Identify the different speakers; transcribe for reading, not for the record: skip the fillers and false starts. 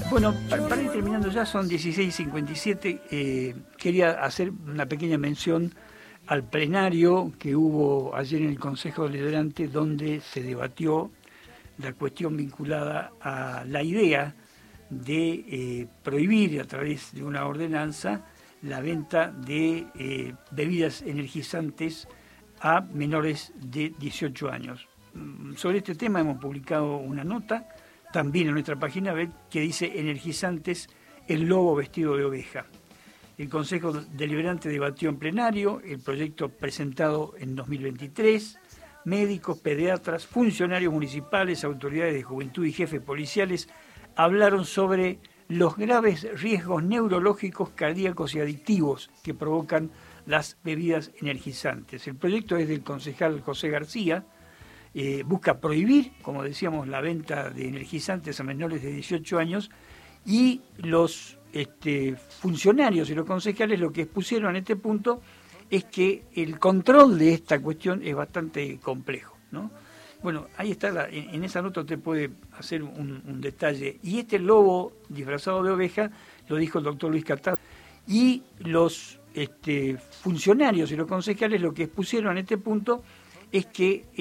Speaker 1: Bueno, para ir terminando ya, son 16:57. Quería hacer una pequeña mención al plenario que hubo ayer en el Consejo Deliberante, donde se debatió la cuestión vinculada a la idea de prohibir a través de una ordenanza la venta de bebidas energizantes a menores de 18 años. Sobre este tema hemos publicado una nota también en nuestra página web que dice: energizantes, el lobo vestido de oveja. El Consejo Deliberante debatió en plenario el proyecto presentado en 2023. Médicos, pediatras, funcionarios municipales, autoridades de juventud y jefes policiales hablaron sobre los graves riesgos neurológicos, cardíacos y adictivos que provocan las bebidas energizantes. El proyecto es del concejal José García. Busca prohibir, como decíamos, la venta de energizantes a menores de 18 años, y los funcionarios y los concejales lo que expusieron en este punto es que el control de esta cuestión es bastante complejo, ¿no? Bueno, ahí está, en esa nota usted puede hacer un detalle. Y este lobo disfrazado de oveja lo dijo el doctor Luis Catá. Y los funcionarios y los concejales lo que expusieron en este punto es que